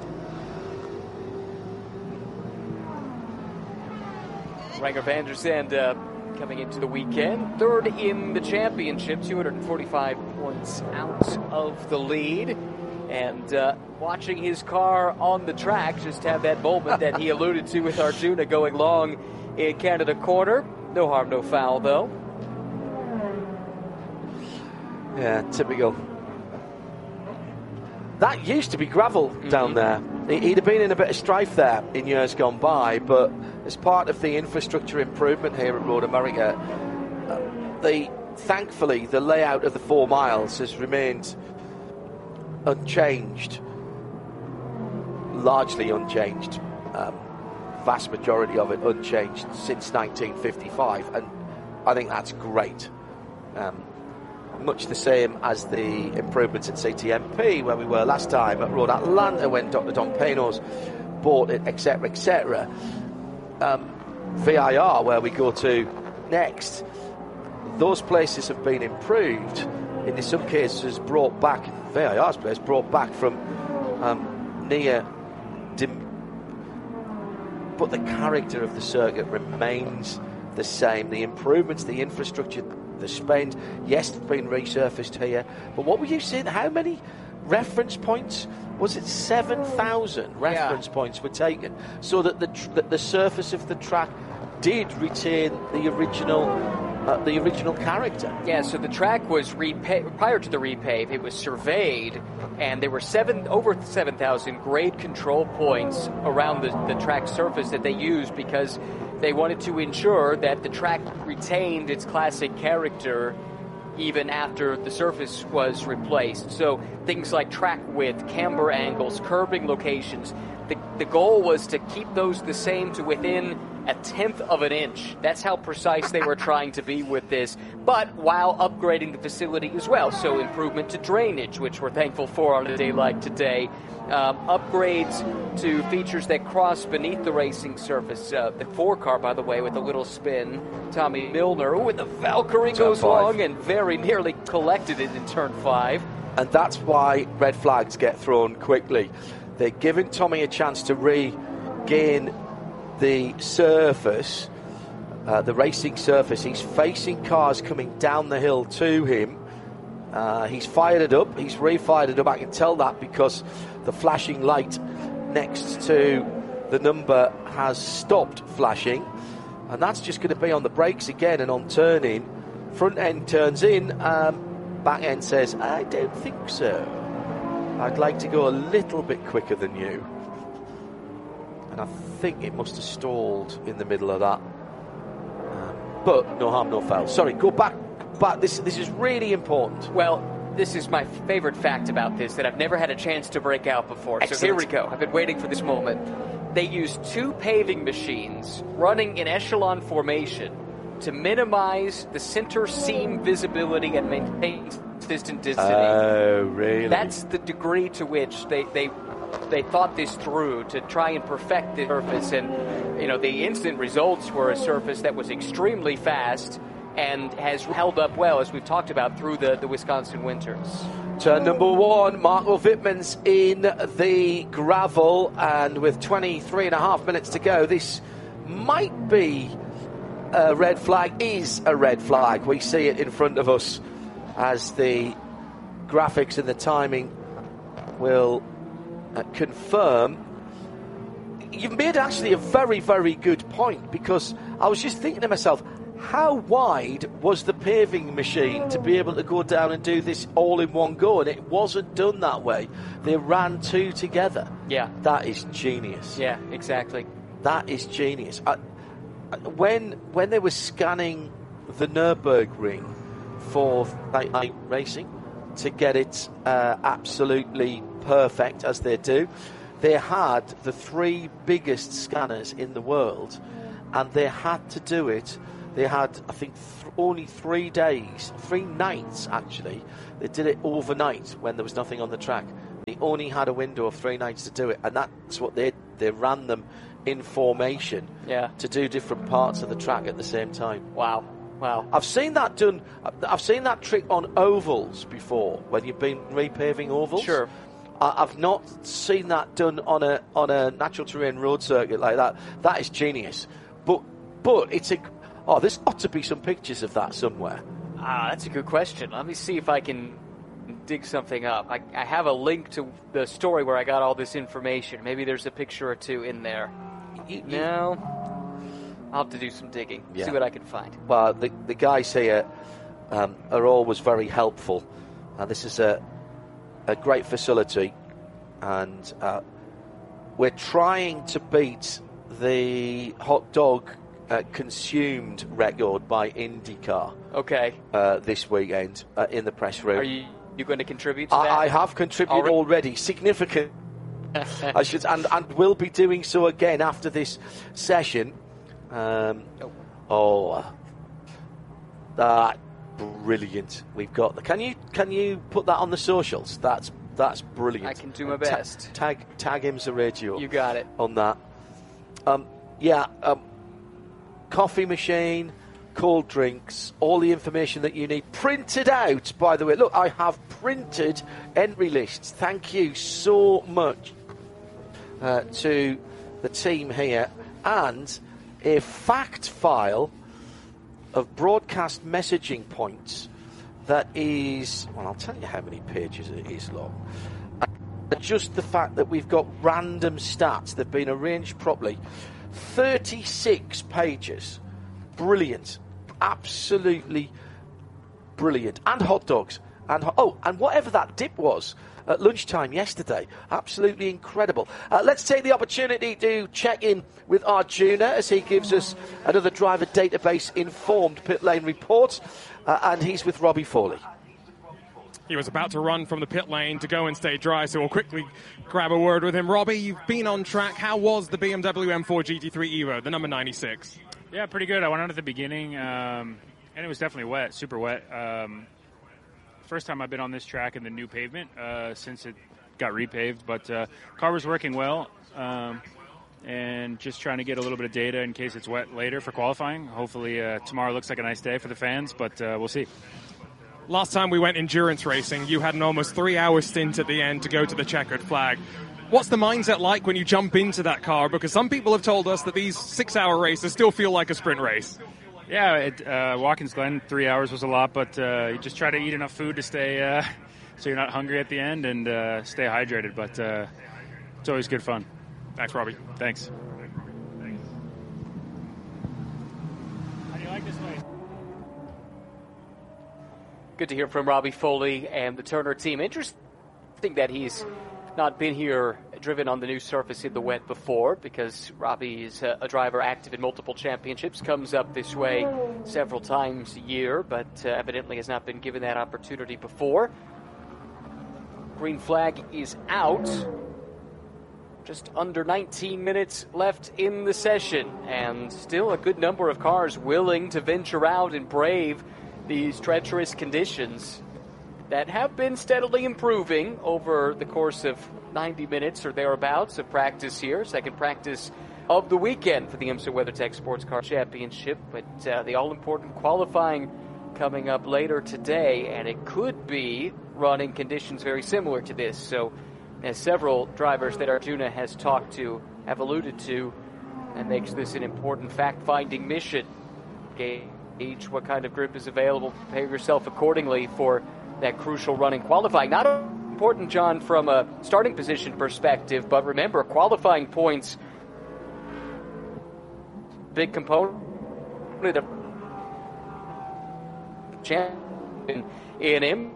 Renger van der Zande uh, coming into the weekend, third in the championship, two hundred forty-five points out of the lead. And uh, watching his car on the track just have that moment that he alluded to with Arjuna going long in Canada corner. No harm, no foul, though.
Yeah, typical. That used to be gravel mm-hmm. down there. He'd have been in a bit of strife there in years gone by, but as part of the infrastructure improvement here at Road America, uh, the thankfully the layout of the four miles has remained unchanged, largely unchanged, um, vast majority of it unchanged since nineteen fifty-five, and I think that's great. Um, much the same as the improvements at C T M P where we were last time, at Road Atlanta when Doctor Don Penos bought it, etc, etc. Um, V I R, where we go to next, those places have been improved, in some cases brought back, V I R's place brought back from um, near dim- but the character of the circuit remains the same. The improvements, the infrastructure, the spend, yes, it's been resurfaced here, but what were you saying? How many reference points? Was it seven thousand reference yeah. points were taken so that the tr- that the surface of the track did retain the original uh, the original character?
Yeah, so the track was repa- prior to the repave, it was surveyed, and there were seven over seven thousand grade control points around the, the track surface that they used because they wanted to ensure that the track retained its classic character even after the surface was replaced. So things like track width, camber angles, curbing locations, the, the goal was to keep those the same to within a tenth of an inch. That's how precise they were trying to be with this, but while upgrading the facility as well. So improvement to drainage, which we're thankful for on a day like today. Um, upgrades to features that cross beneath the racing surface. Uh, the four car, by the way, with a little spin. Tommy Milner, ooh, and the Valkyrie
turn
goes
five.
long and very nearly collected it in turn five.
And that's why red flags get thrown quickly. They're giving Tommy a chance to regain the surface, uh, the racing surface. He's facing cars coming down the hill to him. Uh, he's fired it up. He's refired it up. I can tell that because the flashing light next to the number has stopped flashing. And that's just going to be on the brakes again and on turning. Front end turns in. Um, back end says, I don't think so. I'd like to go a little bit quicker than you. And I think it must have stalled in the middle of that. Um, but no harm, no foul. Sorry, go back. But this this is really important.
Well, this is my favorite fact about this that I've never had a chance to break out before. Excellent. So here we go. I've been waiting for this moment. They used two paving machines running in echelon formation to minimize the center seam visibility and maintain consistent density.
Oh, really?
That's the degree to which they, they they thought this through to try and perfect the surface. And, you know, the instant results were a surface that was extremely fast and has held up well, as we've talked about, through the, the Wisconsin winters.
Turn number one, Marco Wittmann's in the gravel, and with twenty-three and a half minutes to go, this might be a red flag, is a red flag. We see it in front of us as the graphics and the timing will uh, confirm. You've made actually a very, very good point, because I was just thinking to myself, how wide was the paving machine to be able to go down and do this all in one go? And it wasn't done that way. They ran two together.
Yeah.
That is genius.
Yeah, exactly.
That is genius. I, when when they were scanning the Nürburgring for night night racing, to get it uh, absolutely perfect, as they do. They had the three biggest scanners in the world, and they had to do it. They had, I think, th- only three days, three nights actually. They did it overnight when there was nothing on the track. They only had a window of three nights to do it, and that's what they they ran them in formation
yeah.
to do different parts of the track at the same time.
Wow. Wow.
I've seen that done. I've seen that trick on ovals before when you've been repaving ovals.
Sure.
I've not seen that done on a on a natural terrain road circuit like that. That is genius. But but it's a oh, there's got to be some pictures of that somewhere.
Ah, that's a good question. Let me see if I can dig something up. I, I have a link to the story where I got all this information. Maybe there's a picture or two in there.
You, you,
no, I'll have to do some digging.
Yeah.
See what I can find.
Well, the the guys here um, are always very helpful, and this is a a great facility, and uh, we're trying to beat the hot dog uh, consumed record by IndyCar.
Okay.
Uh, this weekend uh, in the press room.
Are you you going to contribute to
I,
that?
I have contributed
already,
already significant. I should, and and will be doing so again after this session. Um,
oh,
oh uh, that. Brilliant. We've got the. Can you can you put that on the socials? That's that's brilliant.
I can do my
Ta-
best.
tag tag IMSA Radio.
You got it
on that. Um, yeah. Um, coffee machine, cold drinks, all the information that you need printed out. By the way, look, I have printed entry lists. Thank you so much uh, to the team here, and a fact file of broadcast messaging points that is, well, I'll tell you how many pages it is long. And just the fact that we've got random stats, they've been arranged properly. thirty-six pages. Brilliant. Absolutely brilliant. And hot dogs. And oh, and whatever that dip was at lunchtime yesterday. Absolutely incredible. Uh, let's take the opportunity to check in with Arjuna as he gives us another driver database informed pit lane report. Uh, and he's with Robbie Foley.
He was about to run from the pit lane to go and stay dry, so we'll quickly grab a word with him. Robbie, you've been on track. How was the B M W M four G T three Evo, the number ninety-six?
Yeah, pretty good. I went out at the beginning, um, and it was definitely wet, super wet. Um, First time I've been on this track in the new pavement uh, since it got repaved, but uh, car was working well, um, and just trying to get a little bit of data in case it's wet later for qualifying. Hopefully uh, tomorrow looks like a nice day for the fans, but uh, we'll see.
Last time we went endurance racing, you had an almost three-hour stint at the end to go to the checkered flag. What's the mindset like when you jump into that car? Because some people have told us that these six-hour races still feel like a sprint race.
Yeah, it, uh, Watkins Glen, three hours was a lot, but uh, you just try to eat enough food to stay, uh, so you're not hungry at the end, and uh, stay hydrated, but uh, it's always good fun.
Thanks, Robbie.
Thanks. How do you like this place?
Good to hear from Robbie Foley and the Turner team. Interesting that he's not been here driven on the new surface in the wet before, because Robbie is a, a driver active in multiple championships, comes up this way several times a year, but uh, evidently has not been given that opportunity before. Green flag is out. Just under nineteen minutes left in the session, and still a good number of cars willing to venture out and brave these treacherous conditions that have been steadily improving over the course of ninety minutes or thereabouts of practice here. Second practice of the weekend for the IMSA WeatherTech Sports Car Championship, but uh, the all-important qualifying coming up later today, and it could be running conditions very similar to this. So as several drivers that Arjuna has talked to have alluded to, that makes this an important fact-finding mission. Gauge what kind of grip is available, prepare yourself accordingly for that crucial running qualifying. Not important, John, from a starting position perspective, but remember, qualifying points, big component of champion in him.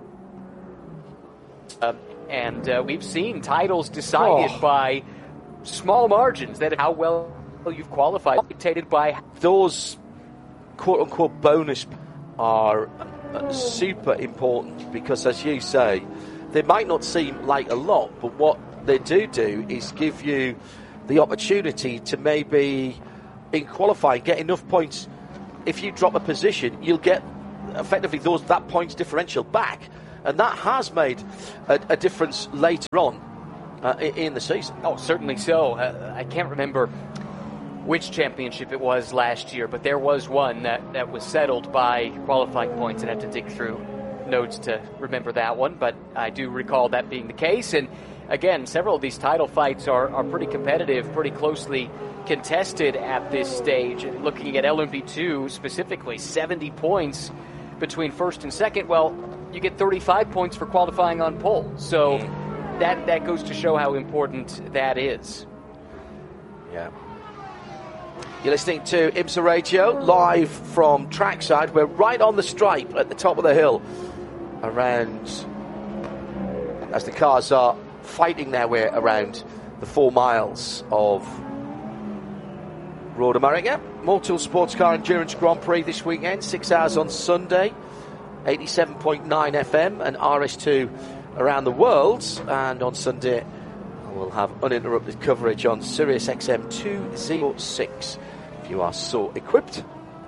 Uh, and uh, we've seen titles decided
oh.
by small margins, that how well you've qualified, dictated by
those quote-unquote bonus are uh, super important because, as you say, they might not seem like a lot, but what they do do is give you the opportunity to maybe in qualifying get enough points. If you drop a position, you'll get effectively those that points differential back, and that has made a, a difference later on uh, in the season.
Oh, certainly so. Uh, I can't remember which championship it was last year, but there was one that, that was settled by qualifying points. I'd have to dig through notes to remember that one, but I do recall that being the case. And again, several of these title fights are, are pretty competitive, pretty closely contested at this stage. And looking at L M P two specifically, seventy points between first and second. Well, you get thirty-five points for qualifying on pole. So that, that goes to show how important that is.
Yeah. You're listening to IMSA Radio, live from trackside. We're right on the stripe at the top of the hill, around, as the cars are fighting their way around the four miles of Road America. Motul Sports Car Endurance Grand Prix this weekend, six hours on Sunday, eighty-seven point nine F M and R S two around the world. And on Sunday, we'll have uninterrupted coverage on Sirius X M two oh six. If you are so equipped.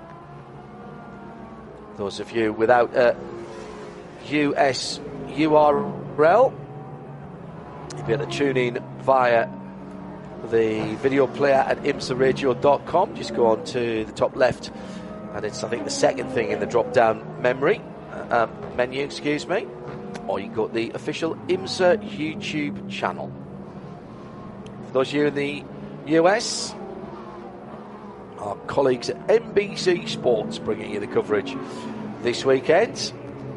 Those of you without a U S U R L, you'll be able to tune in via the video player at imsa radio dot com. Just go on to the top left, and it's, I think, the second thing in the drop-down memory uh, um, menu, excuse me. Or you can go to the official IMSA YouTube channel. For those of you in the U S, our colleagues at N B C Sports bringing you the coverage this weekend.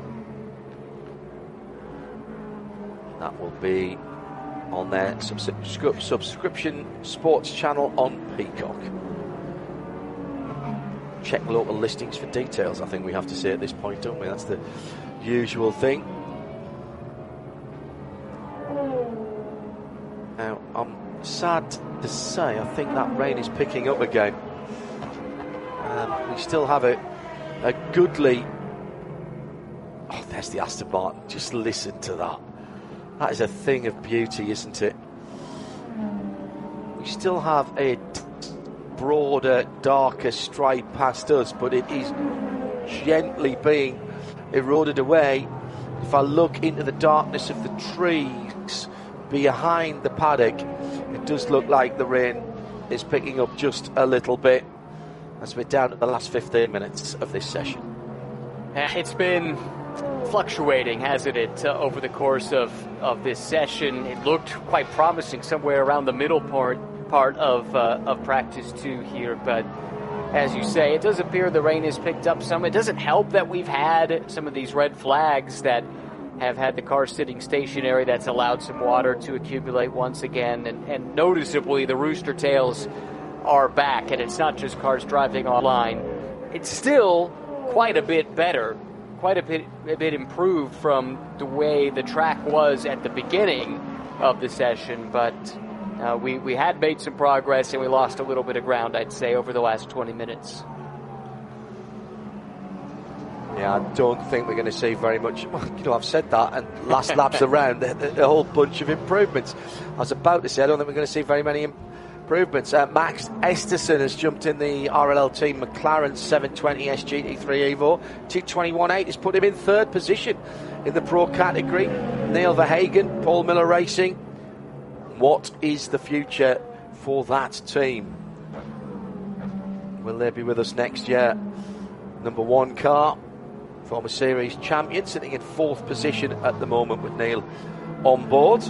That will be on their subscri- subscription sports channel on Peacock. Check local listings for details, I think we have to say at this point, don't we? That's the usual thing. Now, I'm sad to say, I think that rain is picking up again. Um, we still have a, a goodly... Oh, there's the Aston Martin. Just listen to that. That is a thing of beauty, isn't it? We still have a broader, darker stripe past us, but it is gently being eroded away. If I look into the darkness of the trees behind the paddock, it does look like the rain is picking up just a little bit as we're down to the last fifteen minutes of this session.
It's been fluctuating, hasn't it, uh, over the course of, of this session. It looked quite promising somewhere around the middle part part of uh, of practice two here, but as you say, it does appear the rain has picked up some. It doesn't help that we've had some of these red flags that have had the car sitting stationary. That's allowed some water to accumulate once again, and, and noticeably the rooster tails are back, and it's not just cars driving online. It's still quite a bit better, quite a bit, a bit improved from the way the track was at the beginning of the session, but uh, we, we had made some progress and we lost a little bit of ground, I'd say, over the last twenty minutes.
Yeah, I don't think we're going to see very much. Well, you know, I've said that, and last laps around, a, a whole bunch of improvements. I was about to say, I don't think we're going to see very many improvements. Uh, Max Esterson has jumped in the R L L team McLaren seven twenty S G T three Evo. two twenty-one point eight has put him in third position in the pro category. Neil Verhagen, Paul Miller Racing. What is the future for that team? Will they be with us next year? Number one car, former series champion, sitting in fourth position at the moment with Neil on board.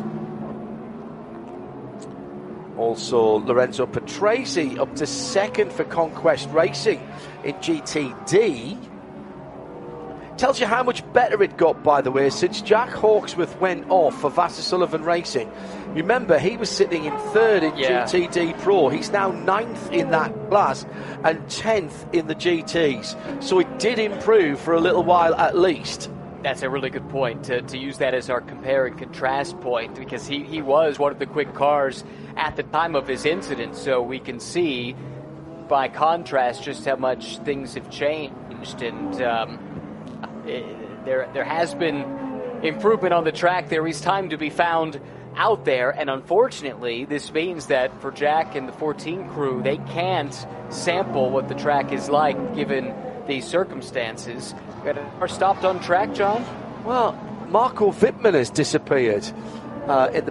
Also, Lorenzo Patrese up to second for Conquest Racing in G T D. Tells you how much better it got, by the way, since Jack Hawksworth went off for Vassar Sullivan Racing. Remember, he was sitting in third in yeah. G T D Pro. He's now ninth in that class and tenth in the G Ts. So it did improve for a little while at least.
That's a really good point, to, to use that as our compare and contrast point, because he, he was one of the quick cars at the time of his incident, so we can see by contrast just how much things have changed. And um, it, there there has been improvement on the track. There is time to be found out there, and unfortunately, this means that for Jack and the fourteen crew, they can't sample what the track is like given these circumstances. Are stopped on track, John?
Well, Marco Wittmann has disappeared uh, in the